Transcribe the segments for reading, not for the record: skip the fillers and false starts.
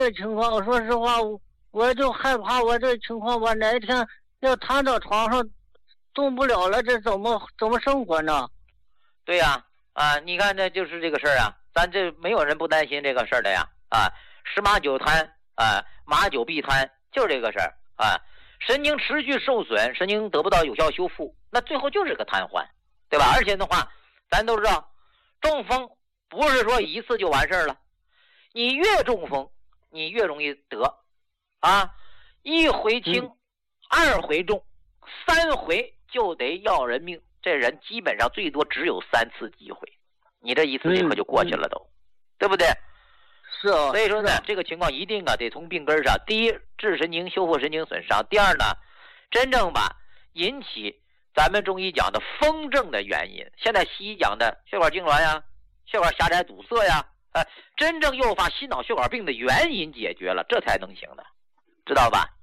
这情况，说实话，我就害怕我这情况，我哪一天要瘫到床上动不了了，这怎么生活呢？ 对呀，你看这就是这个事儿啊，咱这没有人不担心这个事儿的呀，十麻九瘫麻九必瘫，就是这个事儿神经持续受损，神经得不到有效修复，那最后就是个瘫痪，对吧？而且的话，咱都知道，中风不是说一次就完事儿了，你越中风，你越容易得一回轻，二回重，三回就得要人命。这人基本上最多只有3次机会，你这一次这可就过去了都，对不对？ 是啊。 所以说呢，这个情况一定得从病根上，第一，治神经修复神经损伤；第二呢，真正把引起咱们中医讲的风症的原因，现在西医讲的血管痉挛呀、血管狭窄堵塞呀，真正诱发心脑血管病的原因解决了，这才能行的，知道吧？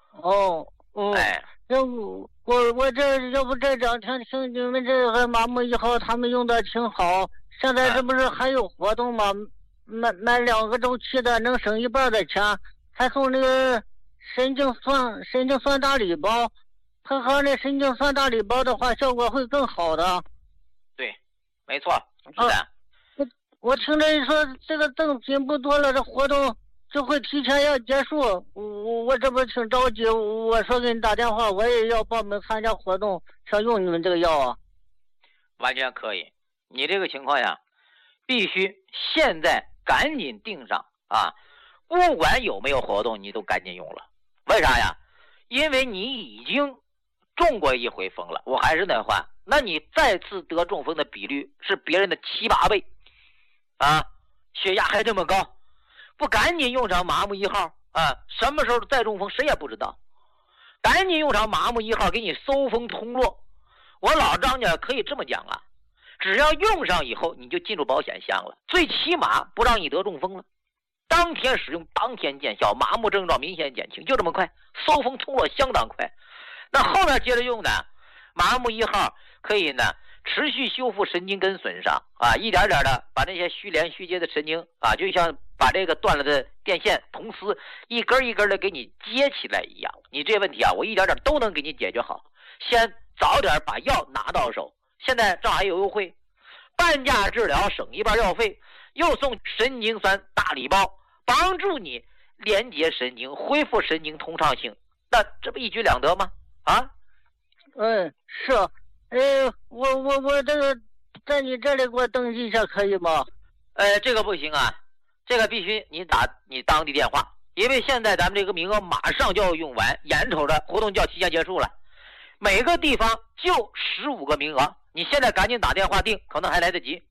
我这要不这2天听你们这个麻木1号他们用的挺好，现在这不是还有活动吗？买2个周期的能省1半的钱，还送那个神经酸大礼包，配合那神经酸大礼包的话，效果会更好的。 对，没错，是的。 我听着说这个赠品不多了，这活动就会提前要结束，我这不挺着急，我说给你打电话，我也要报名参加活动，想用你们这个药啊。 完全可以，你这个情况呀，必须现在赶紧订上不管有没有活动，你都赶紧用了。为啥呀？因为你已经中过1回风了，我还是那话，那你再次得中风的比率是别人的7、8倍血压还这么高，不赶紧用上麻木1号什么时候再中风谁也不知道，赶紧用上麻木1号给你收风通络。我老张家可以这么讲只要用上以后你就进入保险箱了，最起码不让你得中风了，当天使用当天见效，麻木症状明显减轻，就这么快，收风通络相当快。那后面接着用的麻木1号可以呢持续修复神经根损伤一点点的把那些虚连虚接的神经就像把这个断了的电线铜丝一根一根的给你接起来一样。你这问题我一点点都能给你解决好，先早点把药拿到手，现在这还有优惠，半价治疗省1半药费，又送神经酸大礼包，帮助你连接神经，恢复神经通畅性，那这不一举两得吗？ 是。我这个在你这里给我登记一下可以吗？ 这个不行这个必须你打你当地电话，因为现在咱们这个名额马上就要用完，眼瞅着活动就要提前结束了，每个地方就15个名额，你现在赶紧打电话订，可能还来得及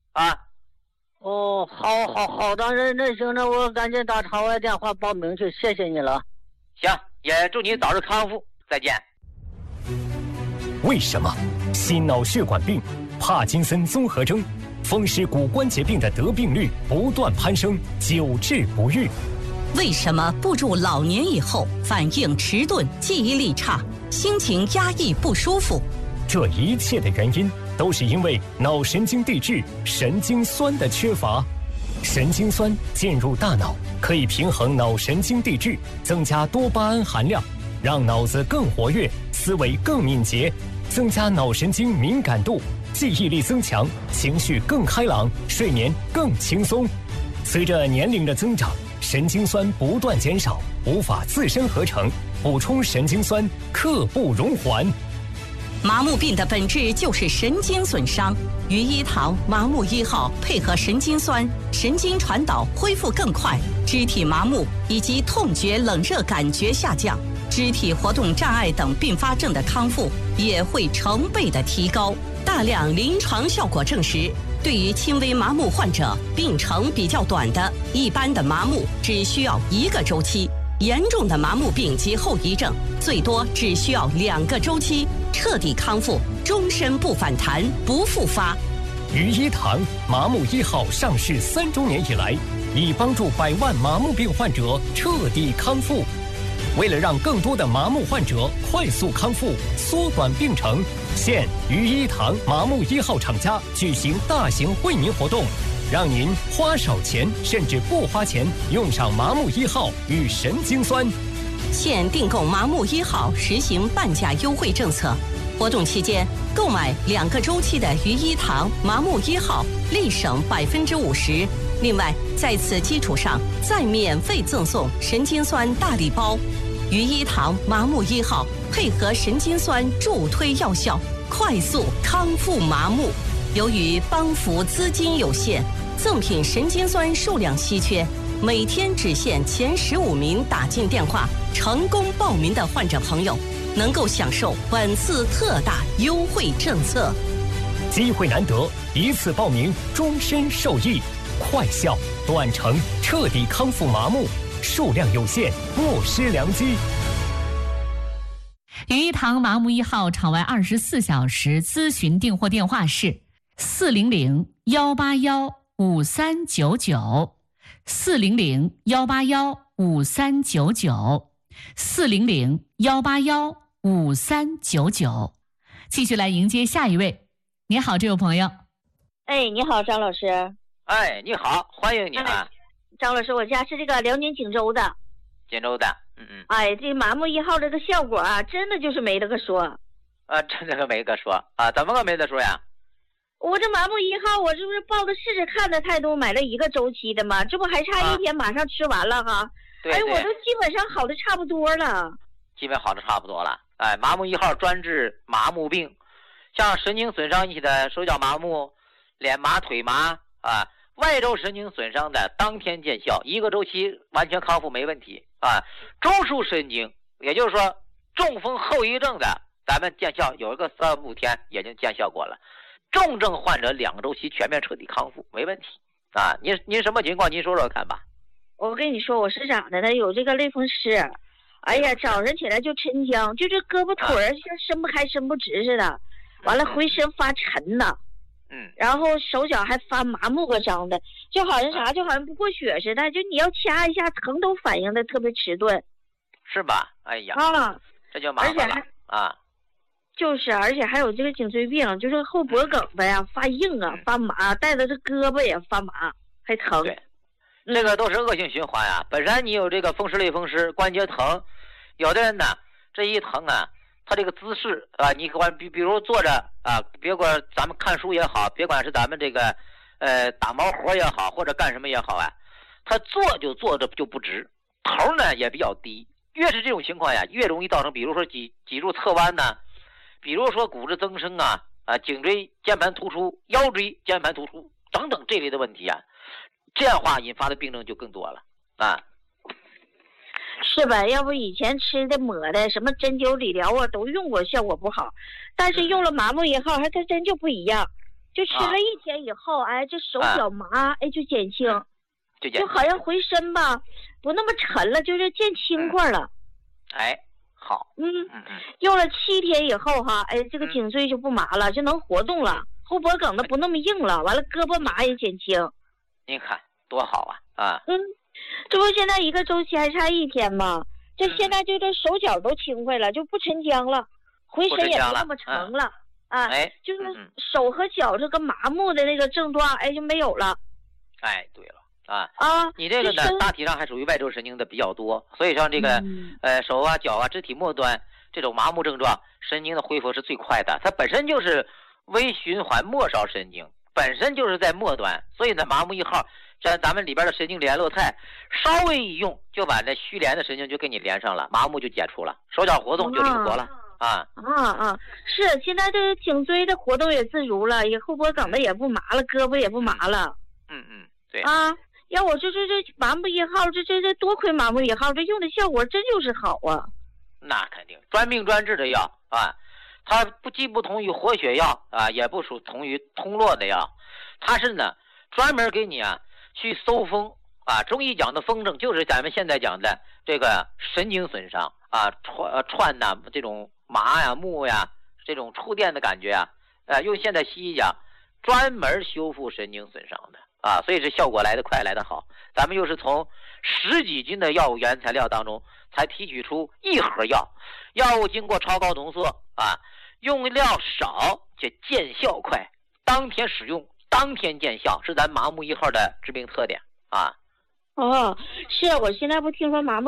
好的，那行，那我赶紧打场外电话报名去，谢谢你了。 行，也祝你早日康复，再见。 为什么心脑血管病、帕金森综合征、风湿骨关节病的得病率不断攀升，久治不愈？ 为什么步入老年以后反应迟钝、记忆力差、心情压抑不舒服？ 这一切的原因都是因为脑神经递质神经酸的缺乏。神经酸进入大脑，可以平衡脑神经递质，增加多巴胺含量，让脑子更活跃，思维更敏捷，增加脑神经敏感度，记忆力增强，情绪更开朗，睡眠更轻松。随着年龄的增长，神经酸不断减少，无法自身合成，补充神经酸刻不容缓。 麻木病的本质就是神经损伤，于一堂麻木1号配合神经酸，神经传导恢复更快，肢体麻木以及痛觉、冷热感觉下降，肢体活动障碍等并发症的康复也会成倍的提高。大量临床效果证实，对于轻微麻木患者，病程比较短的一般的麻木只需要1个周期，严重的麻木病及后遗症最多只需要2个周期，彻底康复，终身不反弹不复发。 于一堂麻木1号上市3周年以来，已帮助100万麻木病患者彻底康复。为了让更多的麻木患者快速康复，缩短病程，现于一堂麻木1号厂家举行大型惠民活动， 让您花少钱甚至不花钱用上麻木1号与神经酸。 现订购麻木1号实行半价优惠政策，活动期间购买2个周期的于一堂麻木1号，立省50%。另外，在此基础上再免费赠送神经酸大礼包。于一堂麻木1号配合神经酸助推药效，快速康复麻木。由于帮扶资金有限，赠品神经酸数量稀缺，每天只限前15名打进电话成功报名的患者朋友，能够享受本次特大优惠政策。 机会难得，一次报名终身受益，快效短程彻底康复麻木，数量有限，莫失良机。 于一堂麻木1号场外24小时咨询订货电话是400-181-5399 400-181-5399 400-181-5399。继续来迎接下一位。你好，这位朋友。 哎，你好，张老师。 哎，你好，欢迎你啊。 张老师，我家是这个辽宁锦州的。 锦州的， 哎，这麻木1号这个效果啊，真的就是没得个说。 真的没得说啊？怎么个没得说呀？ 我这麻木1号，我这不是抱着试试看的态度买了1个周期的吗？这不还差1天，马上吃完了哈。 对， 哎，我都基本上好的差不多了。 基本好的差不多了。哎，麻木1号专治麻木病，像神经损伤引起的手脚麻木、脸麻、腿麻啊，外周神经损伤的当天见效，1个周期完全康复没问题啊。中枢神经，也就是说中风后遗症的，咱们见效有一个3、5天已经见效果了。重症患者2个周期全面彻底康复没问题啊。您什么情况？您说说看吧。 我跟你说，我是咋的呢？有这个类风湿，哎呀，早上起来就抻僵，就这胳膊腿儿像伸不开伸不直似的，完了浑身发沉呐，然后手脚还发麻木个张的，就好像啥，就好像不过血似的，就你要掐一下，疼都反应的特别迟钝， 是吧？哎呀，这就麻烦了啊。 就是，而且还有这个颈椎病，就是后脖梗子呀发硬啊，发麻，带着这胳膊也发麻，还疼。 对，这个都是恶性循环啊。本身你有这个风湿类风湿，关节疼，有的人呢，这一疼啊，他这个姿势啊，你比如坐着啊，别管咱们看书也好，别管是咱们这个打毛活也好，或者干什么也好啊，他坐着就不直，头呢也比较低。越是这种情况呀，越容易造成，比如说脊柱侧弯呢。比如说骨质增生啊，颈椎间盘突出、腰椎间盘突出等等这类的问题啊，这样话引发的病症就更多了啊。 是吧？要不以前吃的抹的什么针灸理疗啊，都用过，效果不好。但是用了麻木1号，还它真就不一样。就吃了1天以后，哎，这手脚麻，哎，就减轻，就好像浑身吧不那么沉了，就是见轻快了。 哎。好， 用了7天以后哈，哎，这个颈椎就不麻了，就能活动了，后脖梗子不那么硬了，完了胳膊麻也减轻。 您看多好啊！ 这不现在1个周期还差1天吗？这现在就这手脚都轻快了，就不沉僵了，浑身也不那么沉了啊，就是手和脚这个麻木的那个症状，哎，就没有了。 哎，对了。你这个呢，大体上还属于外周神经的比较多，所以像这个手啊、脚啊、肢体末端这种麻木症状，神经的恢复是最快的。它本身就是微循环末梢神经，本身就是在末端，所以呢，麻木1号像咱们里边的神经联络肽，稍微一用就把这虚连的神经就给你连上了，麻木就解除了，手脚活动就灵活了是现在这个颈椎的活动也自如了，也后脖梗子也不麻了，胳膊也不麻了。 对要我这麻木1号，这多亏麻木1号，这用的效果真就是好啊。 那肯定，专病专治的药啊，它既不同于活血药啊，也不属同于通络的药，它是呢专门给你啊去搜风啊。中医讲的风症就是咱们现在讲的这个神经损伤啊，串呐这种麻呀、木呀这种触电的感觉啊，用现在西医讲，专门修复神经损伤的。所以这效果来得快，来得好。咱们又是从10几斤的药物原材料当中才提取出1盒药，药物经过超高浓缩用料少且见效快，当天使用当天见效，是咱麻木1号的治病特点啊。 哦，是我现在不听说麻木